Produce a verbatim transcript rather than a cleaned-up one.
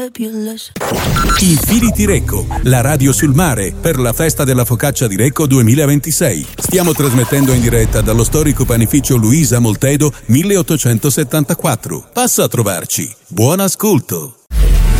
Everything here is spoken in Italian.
Infinity Recco, la radio sul mare per la festa della focaccia di Recco duemilaventisei. Stiamo trasmettendo in diretta dallo storico panificio Luisa Moltedo milleottocentosettantaquattro. Passa a trovarci. Buon ascolto.